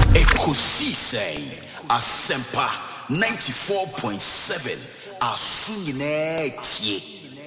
Ekosi say Asempa 94.7 Asunyine tie.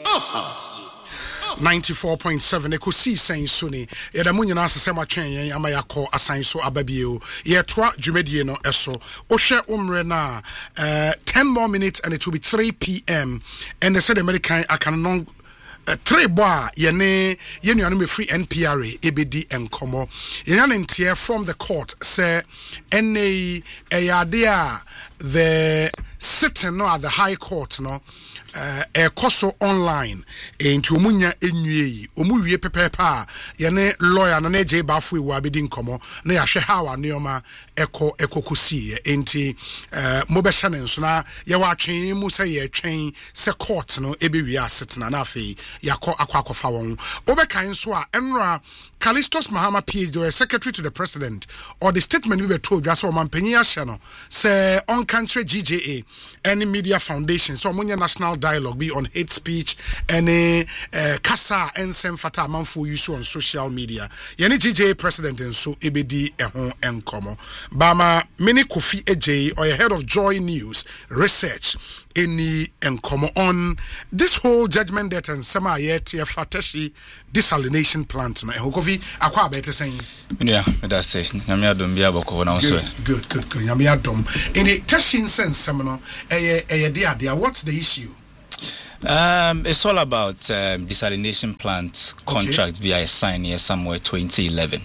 94.7 Ekosi saying Suni Yadamunya Sema Chen Amayako assign so Ababio Yetwa Jumedie no eso Oshe Umrena 10 more minutes and it will be 3 p.m. and they said American I can 3 bar yene yenu free NPRA EBD and Komo yenantie from the court say NA ayadea the sitting no at the high court no koso online into omunya enwie omuwie pepepa yene lawyer no na je bafu ewu abedi nkomo na ya hwe hawa neoma ekokusi enti mobehye ne nso na ye wa twen mu se ye twen se court no ebewie asetena na afi yakọ akwakofa won obekan nso a enra Callistus Mahama PhD or secretary to the president or the statement we were told that's what Mampany Ashano say on country GJA any media foundation so Munya national dialogue be on hate speech any kasa and semfata manfo use on social media yani GJA president and so ebedi ehon enkomo bama mini Kofi Ejay or head of Joy News research any enkomo on this whole judgment that and sama yet fateshi desalination plant na Kofi akwa better saying yeah that's it nyame adom bia boko na so good nyame adom in the testing sense seminar dia what's the issue? It's all about desalination plant contract via sign here somewhere 2011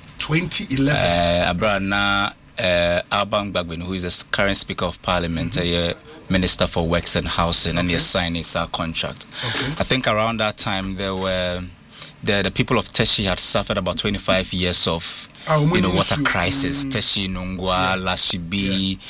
Abrana Alban Gbagben, who is the current Speaker of Parliament, Minister for Works and Housing, and he signed his contract. I think around that time there were the people of Teshi had suffered about 25 years of water crisis. Teshi, Nungwa, Lashibi,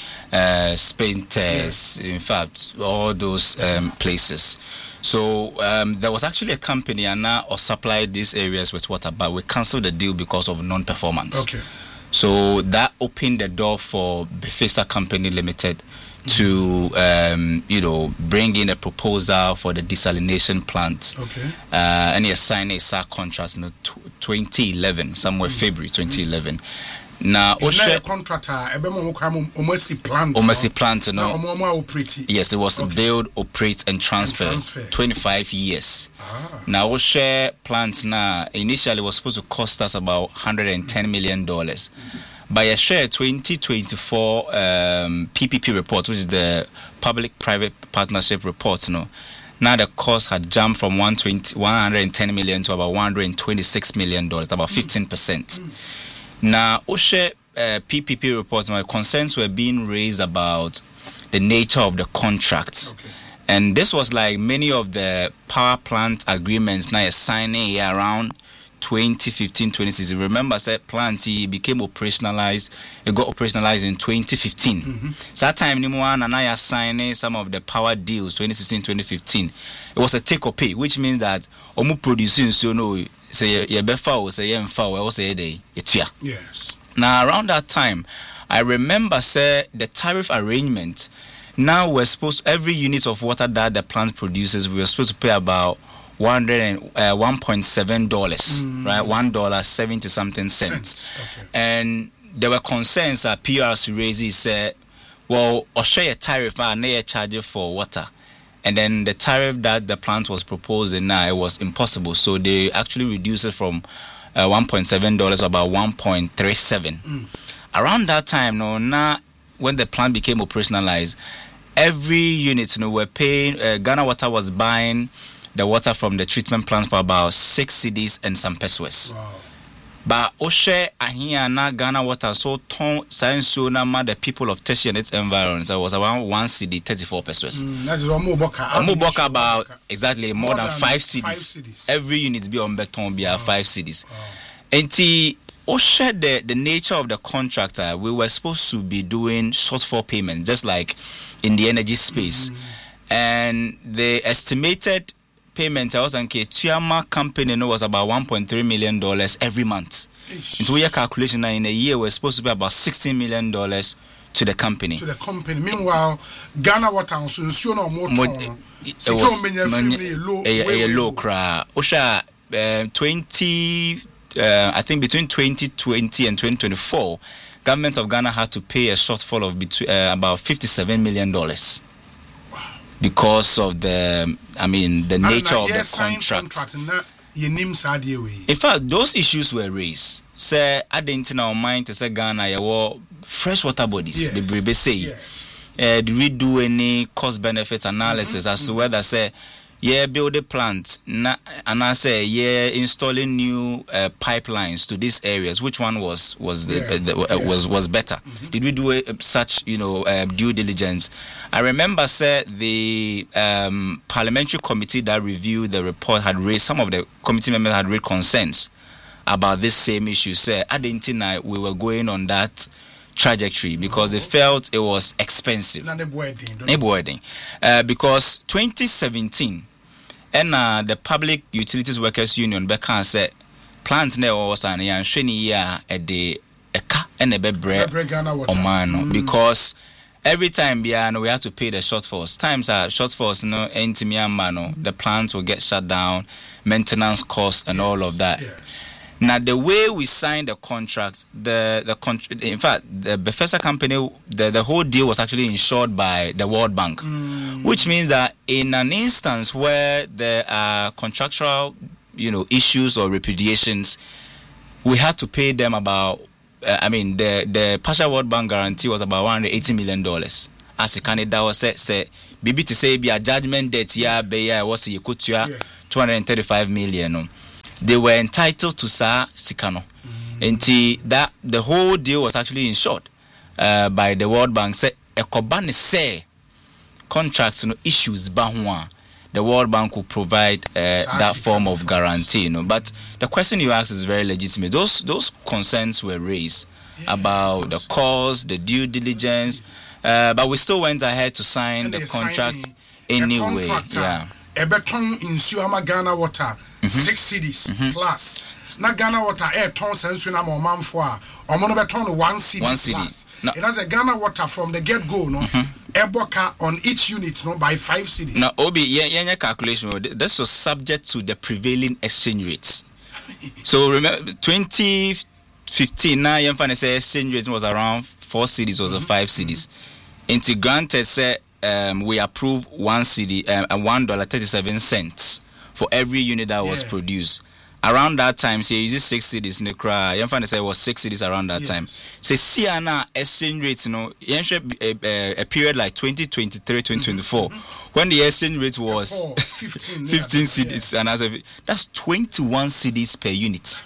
Spentes, in fact, all those places. So there was actually a company and now supplied these areas with water, but we cancelled the deal because of non-performance. So that opened the door for Befesa Company Limited to bring in a proposal for the desalination plant. And he signed a SAR contract in 2011, somewhere February 2011. Now, contractor, Omesi plant, yes, it was build, operate, and transfer. 25 years. Now, Oshe plant now initially was supposed to cost us about $110 million. By a share 2024 PPP report, which is the public-private partnership report, now the cost had jumped from 110 million to about $126 million, about 15%. Now, OSHE PPP reports, my concerns were being raised about the nature of the contract. And this was like many of the power plant agreements now signing around 2015-2016. Remember, said plant became operationalized. It got operationalized in 2015. So that time, Nimuan and I signing some of the power deals 2016-2015. It was a take or pay, which means that omu producing say ye befa or say ye mfa or say day etua. Yes. Now around that time, I remember say the tariff arrangement. Now we're supposed every unit of water that the plant produces, we were supposed to pay about $1.7, right? $1.70 something cents. And there were concerns that PRC raised said, well, or share a tariff and they charge for water. And then the tariff that the plant was proposing now, it was impossible. So they actually reduced it from $1.7 to about 1.37. Around that time, now when the plant became operationalized, every unit, were paying. Ghana Water was buying the water from the treatment plant for about 6 cedis and some pesos. But Oshe Ahia na Ghana Water so science so na the people of Teshi and its environs was around 1 cedi 34 pesos. That is Omuboka about exactly more than 5 cedis. Every unit be on beton be 5 cedis. And Oshe the nature of the contractor, we were supposed to be doing shortfall payment, just like in the energy space. And the estimated payment I was on Tiama company was about $1.3 million every month. Into your calculation in a year we're supposed to be about $16 million to the company. Meanwhile, Ghana Water no more low cry. Osha 20 I think between 2020 and 2024 government of Ghana had to pay a shortfall of about $57 million. Wow. Because of the nature of the contract. In fact, those issues were raised. Say, I didn't know mind to say Ghana, you freshwater bodies, the Brebe say. Yes. Did we do any cost benefit analysis as to whether say build a plant and I say installing new pipelines to these areas, which one was better? Did we do such due diligence? I remember the parliamentary committee that reviewed the report had raised, some of the committee members had raised concerns about this same issue. Say I didn't think we were going on that trajectory because they felt it was expensive. Because 2017 and the Public Utilities Workers Union bekan say plant na was an yanhwani ya e eka and a bebre omano because every time we have to pay the shortfalls. Times are shortfalls the plant will get shut down, maintenance costs and all of that. Yes. Now, the way we signed the contract, in fact, the Bethesda company, the whole deal was actually insured by the World Bank, which means that in an instance where there are contractual, issues or repudiations, we had to pay them about. The partial World Bank guarantee was about $180 million. As a candidate was say, BB to say be a judgment debt was $235 million. They were entitled to Sikano. And that the whole deal was actually insured by the World Bank. Say ekobane say contracts issues bahwa the World Bank will provide that form of guarantee. But the question you asked is very legitimate. Those concerns were raised about the cost, the due diligence, but we still went ahead to sign the contract anyway. Ebeton in Suama Ghana Water 6 cities plus. Na Ghana Water ton sensu na mo manfo or mono beton 1 city plus. It has a Ghana Water from the get go eboka on each unit by 5 cities. Now Obi yeah calculation this was subject to the prevailing exchange rates. So remember 2015 now yemfa say exchange rate was around 4 cities or 5 cities. Into granted say we approve 1 cedi $1.37 for every unit that was produced. Around that time, say uses 6 cities. Yemfa say it was 6 cities around that time. Say Siana exchange rates, a period like 2023, 2024, when the exchange rate was 15 cities, and that's 21 cities per unit.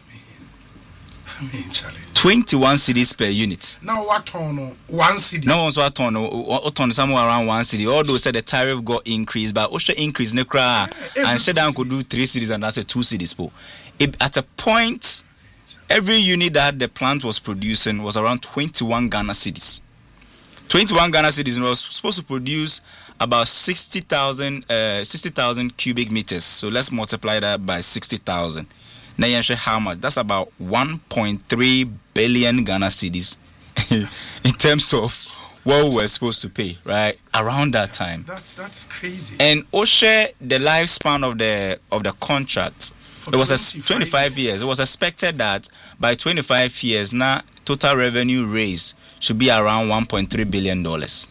21 cities per unit. Now what on 1 city? No one's what on somewhere around 1 city. Although said the tariff got increased, but also increase and shut down could do 3 cities and that's 2 cities. At a point, every unit that the plant was producing was around 21 Ghana cities. 21 Ghana cities was supposed to produce about 60,000 cubic meters. So let's multiply that by 60,000. Now how much? That's about 1.3 billion Ghana cedis in terms of what we were supposed to pay, right? Around that time. That's crazy. And Oshe, the lifespan of the contract, it was 25 years. It was expected that by 25 years, now total revenue raised should be around $1.3 billion.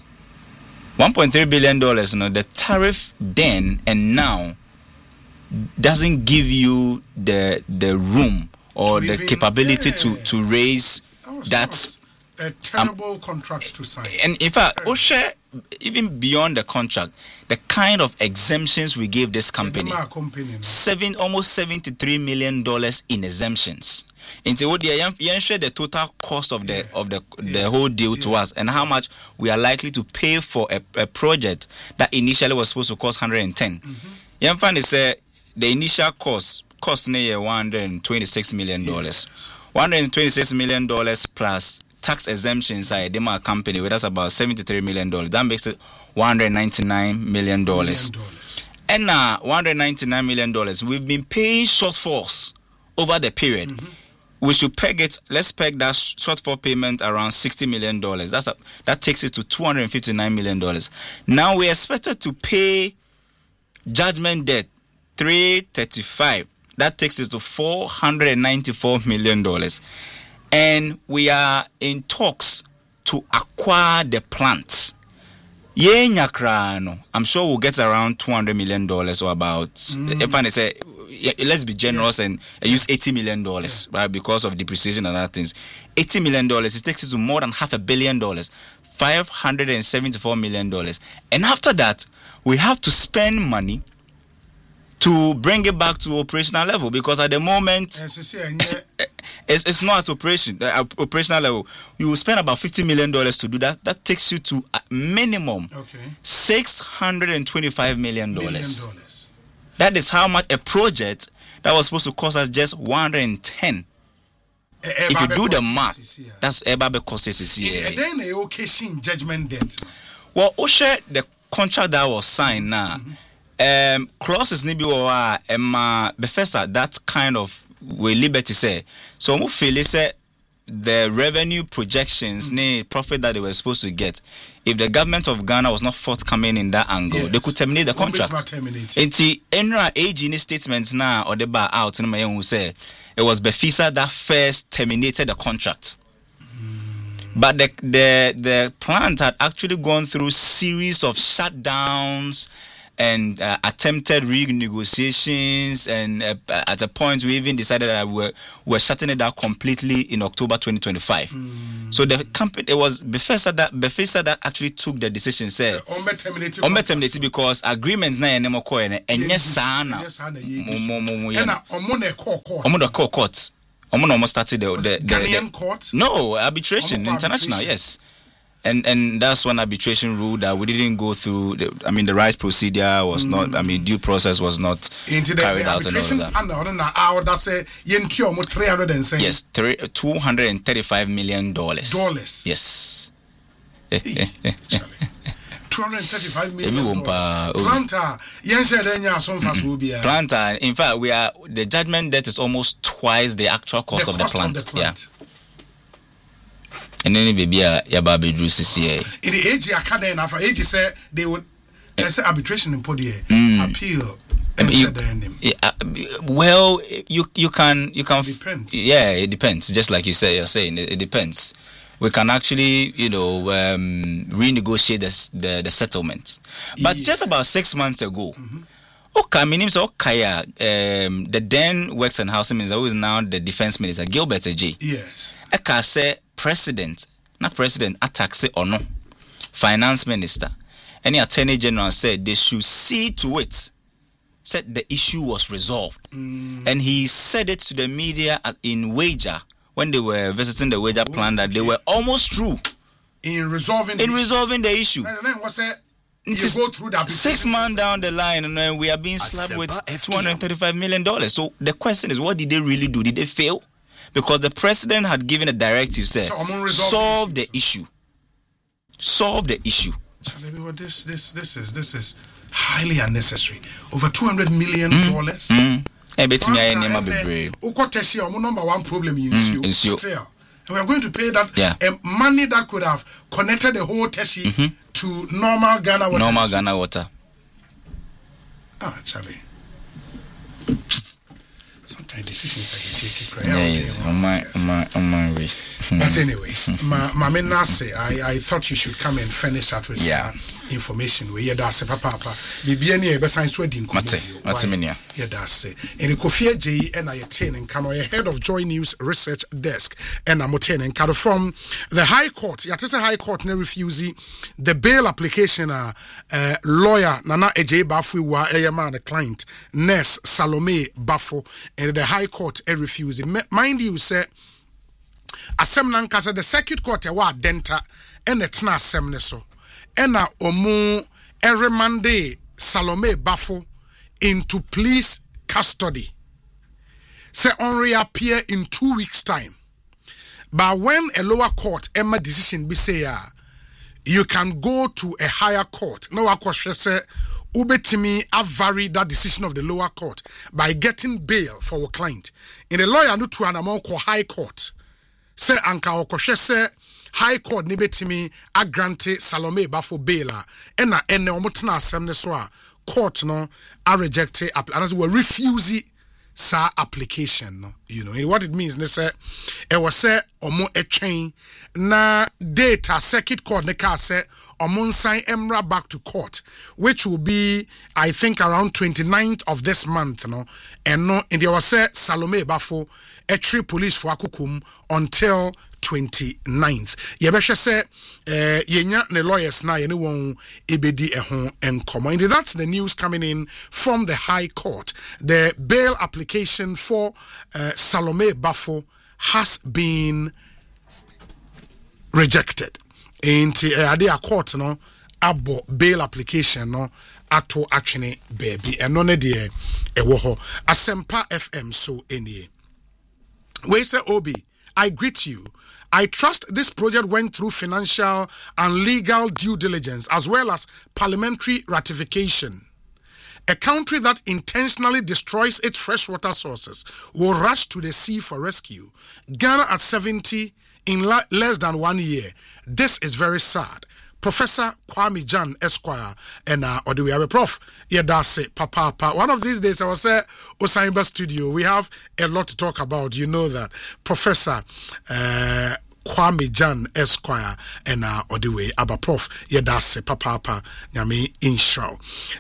$1.3 billion, the tariff then and now doesn't give you the room or the capability to raise that. A terrible contract to sign. And in fact, Oshe, even beyond the contract, the kind of exemptions we gave this company, almost $73 million in exemptions. Into what the total cost of the whole deal to us and how much we are likely to pay for a project that initially was supposed to cost 110. Yamfani said the initial cost near $126 million. $126 million plus tax exemptions are a demo company with us about $73 million. That makes it $199 million. And now $199 million, we've been paying shortfalls over the period. We should peg it. Let's peg that shortfall payment around $60 million. That takes it to $259 million. Now we're expected to pay judgment debt $335. That takes it to $494 million. and we are in talks to acquire the plant. I'm sure we'll get around $200 million or about. If I say, let's be generous and use $80 million, right? Because of depreciation and other things. $80 million, it takes it to more than $500 million, $574 million. And after that, we have to spend money to bring it back to operational level, because at the moment it's not at operational level. You will spend about $50 million to do that. That takes you to a minimum $625 million. That is how much a project that was supposed to cost us just 110. If you do the math, that's about cost this year. Then a judgment date. Well, Oshe, the contract that was signed now. Clauses nibi wa befesa that kind of way liberty say. So mo feel say the revenue projections, profit that they were supposed to get, if the government of Ghana was not forthcoming in that angle, they could terminate the contract. Enti Enra AG in statements now or the bar out in my who say it was Befisa that first terminated the contract. But the plant had actually gone through series of shutdowns and attempted renegotiations, and at a point we even decided that we're shutting it down completely in October 2025. So the company, it was Befesa that actually took the decision, said terminated because agreement na enemo ko ene enye sana court almost started the Ghanaian court. No, arbitration, international, yes. And that's one arbitration rule that we didn't go through. The right procedure was not. Due process was not carried out. Arbitration panel that's yes, $235 million. Yes. $235 million. Planta. In fact, the judgment debt is almost twice the actual cost of the plant. Yeah. And then baby yababe drew CCA. In the AG academy, after AG said they would say arbitration in Podier appeal. Well, you can. Depends. Yeah, it depends. Just like you're saying, it depends. We can actually, renegotiate the settlement. But just about 6 months ago, the then Works and Housing Minister, who is now the Defense Minister, Gilbert Ejie. Yes. Eka say president attack or no finance minister, any attorney general said they should see to it, said the issue was resolved. And he said it to the media in Wager when they were visiting the Wager plant that they were almost through in resolving the issue. And then what's that? You go through that 6 months down the line, and then we are being slapped with $235 million. So the question is, what did they really do? Did they fail? Because the president had given a directive, said, solve the issue. Solve the issue. This is highly unnecessary. Over $200 million. Number one problem still. And we are going to pay that money that could have connected the whole Teshi to normal Ghana water. Normal Ghana water. Charlie. Sometimes decisions are on my way. But anyways, I thought you should come and finish that with information. We that's papa. Bibiani be science wedding. Yeah, that's it. And Kofi J and I attain and can head of Joy News Research Desk and I'm and from the High Court. Yatese High Court ne refuse the bail application. Lawyer Nana Ejay Bafo wa the client nurse Salome Bafo, and the High Court refuse. Mind you, say asem nankasa the circuit court wa denta and it's na asem ne so. Ena omu remande Salome Bafo into police custody. Say on reappear in 2 weeks' time. But when a lower court Emma decision be say you can go to a higher court. No question say ubetimi vary that decision of the lower court by getting bail for our client. In the lawyer no to an amount called high court. Say anka okoshe say High Court ni betimi agrante Salome Bafo bail ena ene omotena asem ne so a court no a reject and we refuse sa application no, you know, and what it means, they say it was say omo etwen na data circuit court ne ka say omo sign emra back to court, which will be I think around 29th of this month, no, and no, and there was say Salome Bafo etri police for akukum until 29th. Yebesha say yenya ne lawyers na yene won ebedi ehon enkomo. And that's the news coming in from the High Court. The bail application for Salome Bafo has been rejected. Inti ade a court no abo bail application no ato atwene baby eno ne de ewo ho Asempa FM so enie. We say Obi, I greet you. I trust this project went through financial and legal due diligence as well as parliamentary ratification. A country that intentionally destroys its freshwater sources will rush to the sea for rescue. Ghana at 70 in less than 1 year. This is very sad. Professor Kwame Jan Esquire and Odiwe Prof. Yedase Papa. One of these days I was at Osaimba Studio. We have a lot to talk about. You know that Professor Kwame Jan Esquire and Odiwe Aba Prof. Yedase Papa Nyame Inshaw.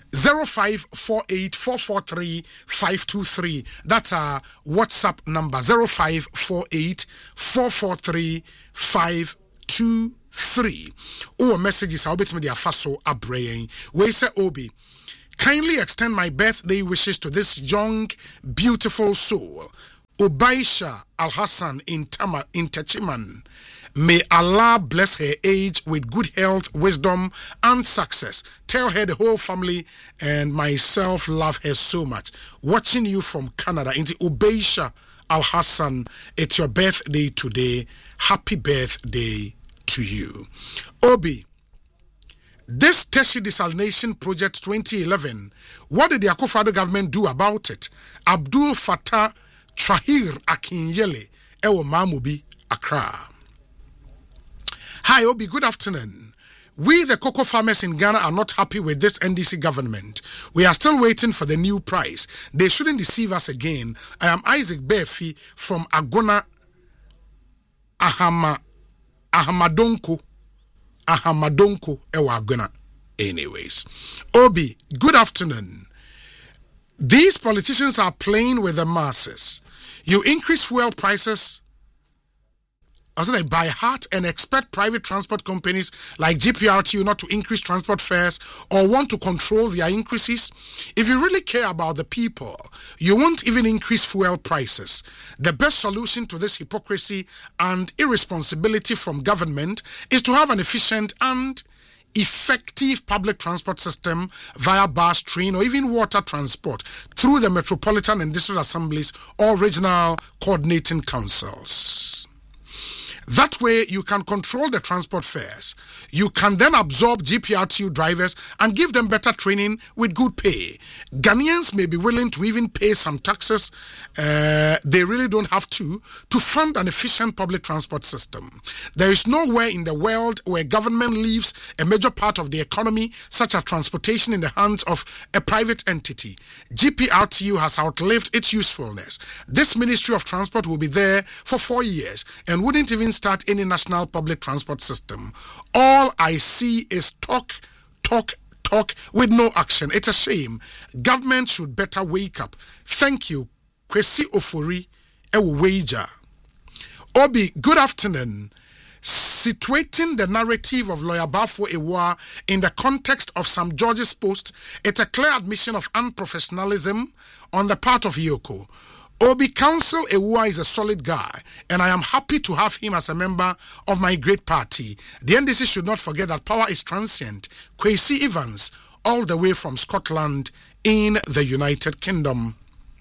0548443523. That's our WhatsApp number. 0548443523. 3 or messages I'll bet me their faso abrain. We say Obi, kindly extend my birthday wishes to this young, beautiful soul, Obaisha Al Hassan in Tachiman. May Allah bless her age with good health, wisdom, and success. Tell her the whole family and myself love her so much. Watching you from Canada into Obaisha Al Hassan. It's your birthday today. Happy birthday to you. Obi, this Teshi Desalination Project 2011, what did the Akufo-Addo government do about it? Abdul Fattah Trahir Akinyele, Ewo Mamubi, Accra. Hi, Obi, good afternoon. We, the cocoa farmers in Ghana, are not happy with this NDC government. We are still waiting for the new price. They shouldn't deceive us again. I am Isaac Befi from Agona Ahamadonko Ewa Agona. Anyways, Obi, good afternoon. These politicians are playing with the masses. You increase fuel prices by heart and expect private transport companies like GPRTU not to increase transport fares or want to control their increases. If you really care about the people, you won't even increase fuel prices. The best solution to this hypocrisy and irresponsibility from government is to have an efficient and effective public transport system via bus, train, or even water transport through the metropolitan and district assemblies or regional coordinating councils. That way, you can control the transport fares. You can then absorb GPRTU drivers and give them better training with good pay. Ghanaians may be willing to even pay some taxes. They really don't have to fund an efficient public transport system. There is nowhere in the world where government leaves a major part of the economy, such as transportation, in the hands of a private entity. GPRTU has outlived its usefulness. This Ministry of Transport will be there for 4 years and wouldn't even start any national public transport system. All I see is talk with no action. It's a shame. Government should better wake up. Thank you. Kwesi Ofori Eweja. Obi, good afternoon. Situating the narrative of Lawyer Bafo Ewa in the context of some judges' post, it's a clear admission of unprofessionalism on the part of Yoko. Obi, Council Ewa is a solid guy, and I am happy to have him as a member of my great party. The NDC should not forget that power is transient. Kwesi Evans, all the way from Scotland in the United Kingdom.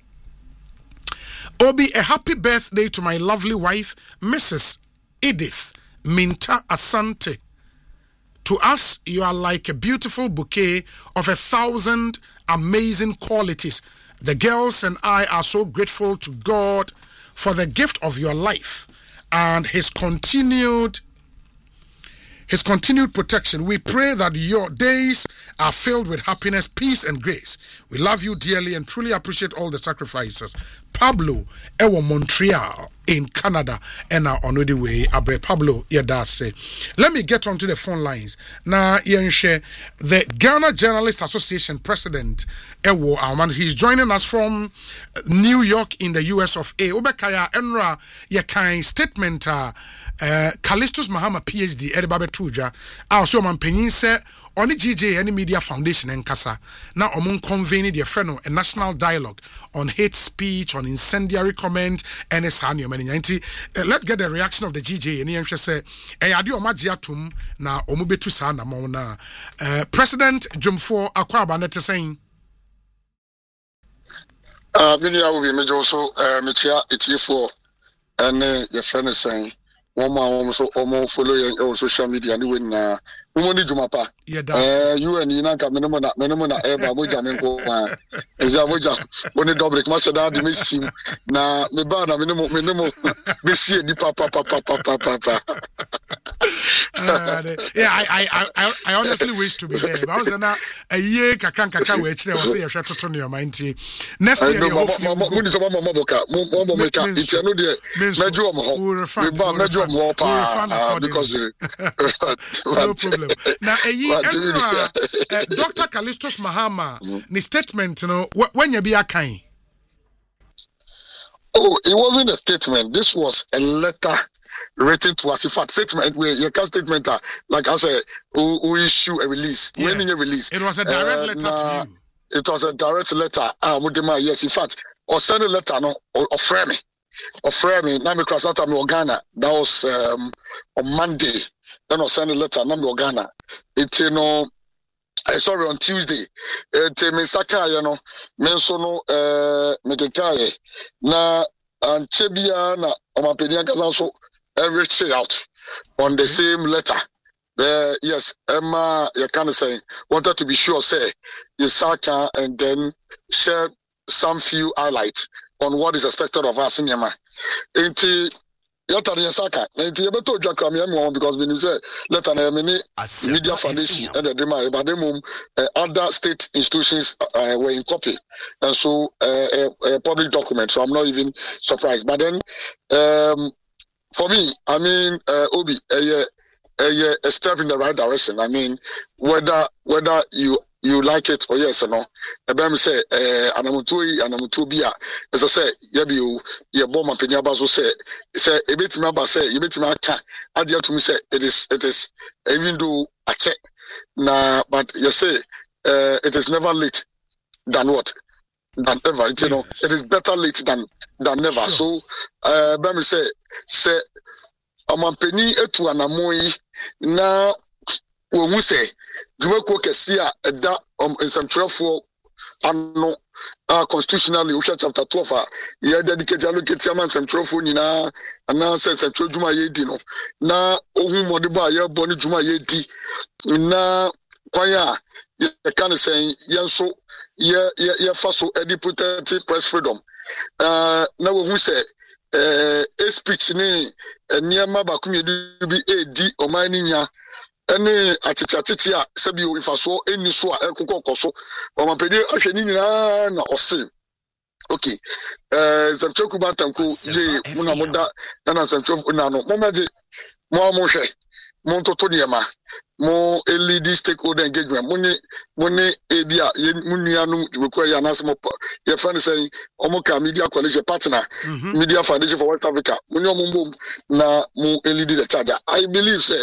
Obi, a happy birthday to my lovely wife, Mrs. Edith Minta Asante. To us, you are like a beautiful bouquet of 1,000 amazing qualities. The girls and I are so grateful to God for the gift of your life and his continued his continued protection. We pray that your days are filled with happiness, peace, and grace. We love you dearly and truly appreciate all the sacrifices. Pablo, Ewo Montreal in Canada, and now on the way, Abre Pablo, Yedase. Let me get onto the phone lines. Now, the Ghana Journalist Association president, Ewo Alman, he's joining us from New York in the US of A. Obekaya Enra, Yakai statement, Callistus Mahama PhD, Edibabe Tuja, also man penyin se on the GJ any media foundation in Kasa. Now among convening the friend a national dialogue on hate speech, on incendiary comment, and a sanyo many. Let's get the reaction of the GJ and he say, Adi Omajiatum na omubetu sana mauna. President Jumfo Akwaba nete saying. Many I will be major also, Michia, ET4, and your friend is saying. So follow your social media and win money jumapa. You and Inaka Menomona Eva Moja is a Moja when the double master that miss him na Mebana minimum Bessie di papa. I honestly wish to be there. But I was a year Kakan which there was a shot to your mind. Next year, because no problem. Now, Dr. Callistus Mahama, the statement, you know, when you be a kind. Oh, it wasn't a statement. This was a letter written to us. In fact, statement your statement, like I said, we issue a release. Yeah. When a release, it was a direct letter to you. It was a direct letter. Yes, in fact, or send a letter no or frame me. Nami Krasata me Ghana. That was on Monday. Then I send a letter. Nami Ghana. It's sorry, on Tuesday. Me saka menso no medekaye na Chebia na Omapenia Kazanso reach out on the same letter. Yes, Emma, you can say wanted to be sure say you saka and then share some few highlights on what is expected of us in Yama. Yatani Saka, and Tiabeto Jacamiam because when you say Letana Media Foundation and the Dema, but the other state institutions were in copy, and so a public document. So I'm not even surprised. But then, for me, I mean, Obi, a step in the right direction. I mean, whether you like it or yes or no. Ebem say anamutubia. As I say, you bomb opinion about say ebetima ba say ebetima ka adia to me say it is even though I check na but you say it is never late than what than ever. You know, it is better late than never. Sure. So Ebem say amampeni etu anamoyi na wo say Jumeko Kesia da some 12 ano constitutionally which chapter 12 ye dedicate allocate man some 12 nyina ana say some juma ye di no na ohun modiba ye boni juma ye di na kwaya ye kan say yenso ye faso deputy press freedom na wo hu say speech ni niema ba kumye bi edi omani nya any atichatia sabi o ifaso eni so a ekokokoso o mapedi ahwani nyina na ose okay zamchoku bantanku je muna moda na zamchoku na no momaje mo hwe mo toto niema mo lead stakeholder engagement moni ebia munuanu jubeko ya na smo your friend say omoka media college partner media foundation for West Africa moni omumbom na mo lead the charger. I believe say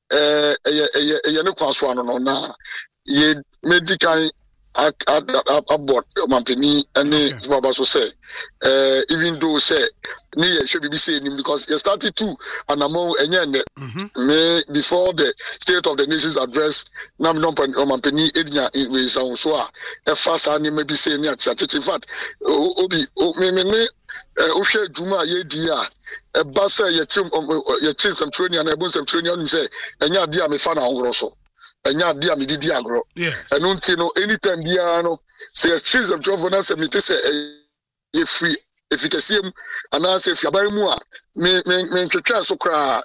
ne kwaso ano na ye medical aboard mampeni any baba so say even though say ni should be saying because you started to and among me before the State of the Nations address nam no mampeni ednya we so a fast ani maybe say ni at in fact obi me ohwe djuma ye di a ba say ye chin some training and ebun some training say enya ade a me fa na horo so enya ade a me didi agro enu nti no anytime bia no say a chin some trouble na say me te say e free efficacy and I say fiabai mu a me twetwa so kra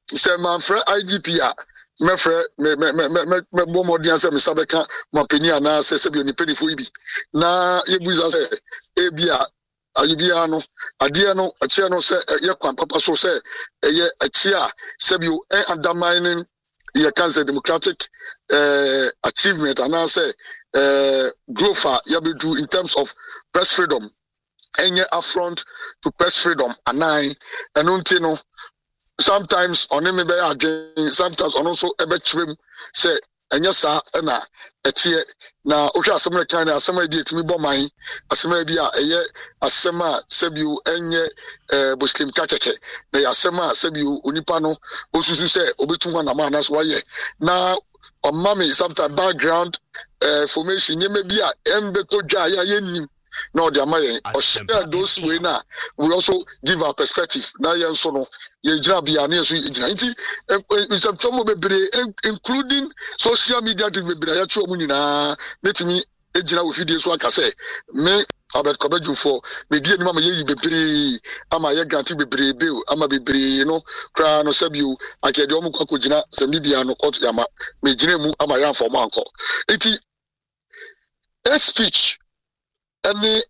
say man friend IGP me frɛ me bɔ mɔden sɛ me sabɛka mapani ana sɛ sɛ bi onipɛnifo ibi na yebuza sɛ ebia ayibia no adeɛ no akyɛ no sɛ yɛ kwan papa so sɛ ɛyɛ akyɛ a sɛ bi undermining yɛ cancer democratic achievement ana sɛ growth yɛbɛdu in terms of press freedom ɛnyɛ affront to press freedom anan ɛno nti no sometimes on me be adwen sometimes on also ebe twem say enya sa na etie na ohwe asem re kan na asem a bi etimi bɔ man asem a bi a eye asem a sebiu enye muslim kakeke na asem a sebiu onipa no osusu say obetum na man na so waye na on mama sometimes background formation nyeme bi a embeto dwa ya yenim no the amayen or share those way na we also give our perspective na yen so no ye jira bia na so jira nti some bebre including social media to bebre ya chu omu nyina metimi ejira wo video so aka say me abet kobeju for me die ni mama ye bebre ama ye grant bebre be ama bebre no kra no sabiu akede omu kwako jina sem bia no court ya ma me jina mu ama ya for manko enti a speech any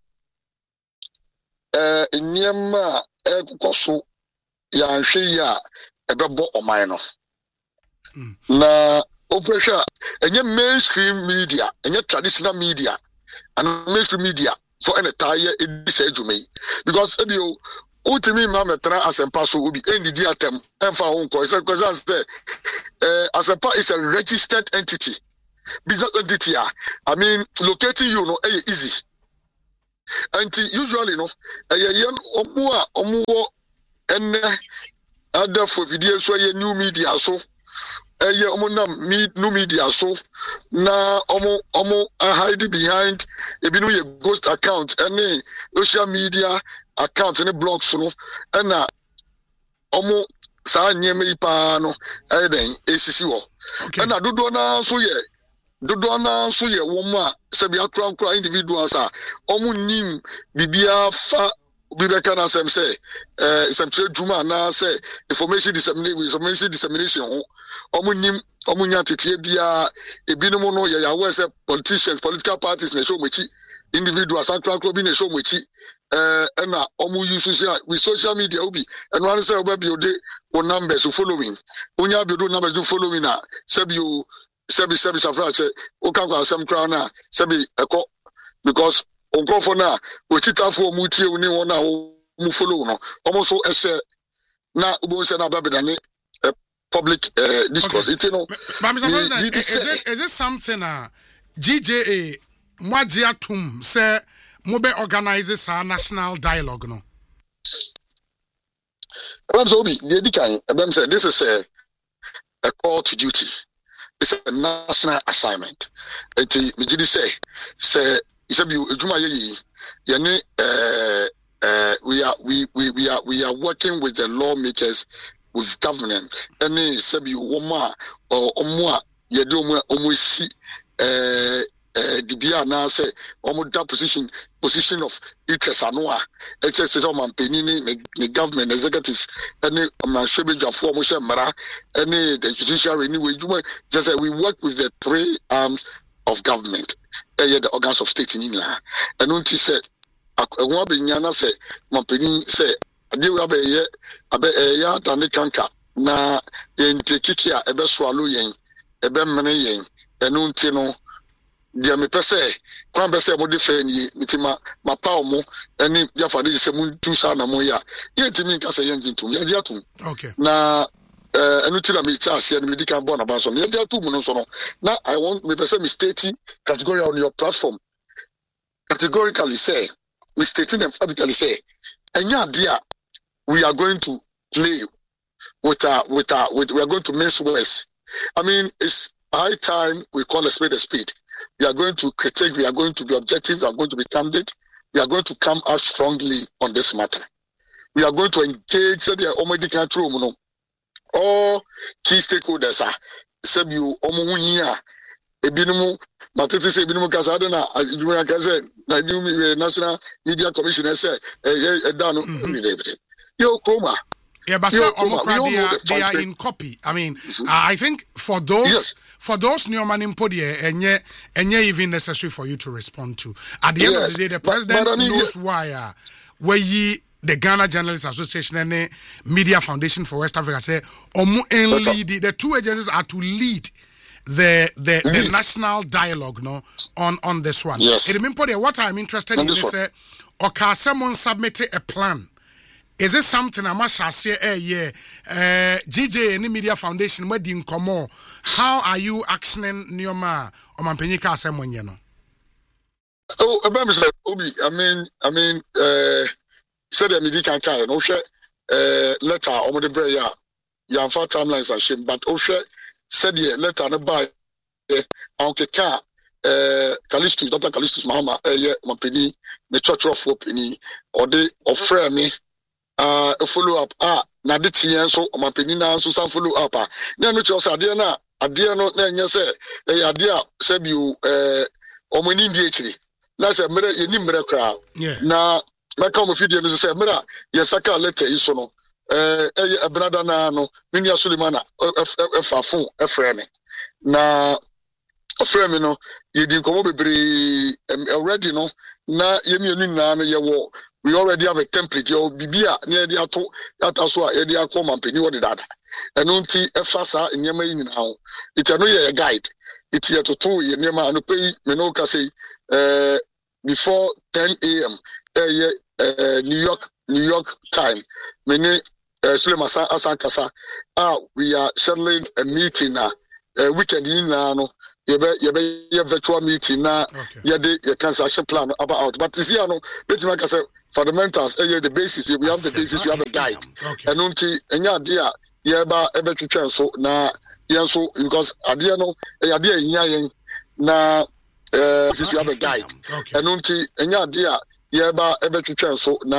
nneɛma ekokoso ya nhwe ya ebebo oman no na opressure enye mainstream media enye traditional media and mainstream media for any tire edise adwumai because ebio ultimi ma metra asempa so obi endidi atem emfa ho nko say because asempa is a registered entity business entity I mean locating you no easy. And usually, no, a young omuo and other for videos so a new media so a new media so na omo hide behind a binu ghost account any social media account any blogs so and omo sa nyeme pa no eden ACC wo and dodo na so ye dodo na so ye wo mu a se bia kra individuals a omu nim bibia fa bibeka na sem say sem dwuma na say information dissemination ho omu nim omu nya tetie bia ebinom no ye yawo say politicians political parties na show mechi individuals and kra bi na show mechi na omu use social media obi and one say oba build o numbers following onya build numbers do following na sebi safrache o kan kwa sem crown na sebi eko because onkofo na otitafo mu tie ni won na mu follow no omo so ehye na ubo se na babedane public discourse it no is it something GJA mwajiatum say mobe organize a national dialogue no Obi the dikan ebem say this is a call to duty. It's a national assignment. Eti mejidi say isabi ejuma ye yani we are working with the lawmakers, with government. Any sabi woma or omwa yede omo si dibia na say omo that position of interest anoa it says o man penini the government executive any man shebejafo omo she mara any the judiciary anyway just say we work with the three arms of government the organs of state in England and until said won be nyana say man penin say ade we abe ya tane kanka na entekiki a ebe swallow yen ebe mene yen enu nti no dia me pese kwan pese mo de fe ni mitima mapa omo eni dia fa de se mu tu sa na mo ya yetimi nka se yen jintum ya dia tum okay na enu ti na me chance ya me di kan born about so ya dia tum no so no na I want me pese me state category on your platform categorically say me stating emphatically say enya dia we are going to play with we are going to mince words. I mean it's high time we call a spade a spade. We are going to critique, we are going to be objective, we are going to be candid, we are going to come out strongly on this matter. We are going to engage all key stakeholders sebiu omuhunya ebinumu matete se ebinumu kasa na adwuma kasa na National Media Commission say dano yo kroma Yeah, but they are in copy. I mean, I think for those Newman in Podia, and even necessary for you to respond to. At the end of the day, the president knows why. Where the Ghana Journalists Association and the Media Foundation for West Africa say, the two agencies are to lead the national dialogue on this one. Yes. What I'm interested in is okay, someone submitted a plan. Is it something I must say? GJ and the Media Foundation, where do you come? How are you actioning Nyoma or Mampenika someone, you know? Oh, Obi, I mean, said the media can carry no share letter or the prayer. You have 4 timelines and shame, but said the letter no buy Uncle Car Callistus, Dr. Callistus Mahama, Mampini, the church of Opini, or they offer me a follow up. Na de tie so Mampini na so some follow up. Na no chose ade na no na nya say ade a sabi omani ndi ekyiri. Na say mere yeni mere kra. Na maka mo video no say mere ye saka letter yi so no brother na no Minia Sulemana fa phone frame me. Na frame no ye di komo bebre already no na ye mienu na no ye wo. We already have a template. Your bibia near the ato that also a the aquaman penny what that. And unti a fasa in your main now. It's a no guide. It's here to 2 year near my pay Menoka say before 10 a.m. New York time. Many Sulemasa Asakasa. We are scheduling a meeting now. Weekend in now. Your virtual meeting now. Your transaction plan about. But this year no. Like I said. Fundamentals, the basis. We have the basis. We have a guide. And until any idea, ebe twetwe so na yenso because idea no idea nya na basis. We have a guide. And until any idea, ebe twetwe so na